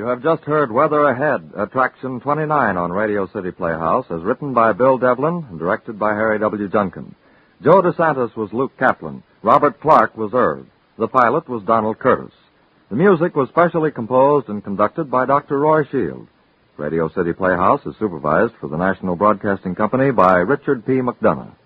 have just heard Weather Ahead, Attraction 29 on Radio City Playhouse, as written by Bill Devlin and directed by Harry W. Junkin. Joe DeSantis was Luke Kaplan. Robert Clark was Irv. The pilot was Donald Curtis. The music was specially composed and conducted by Dr. Roy Shield. Radio City Playhouse is supervised for the National Broadcasting Company by Richard P. McDonough.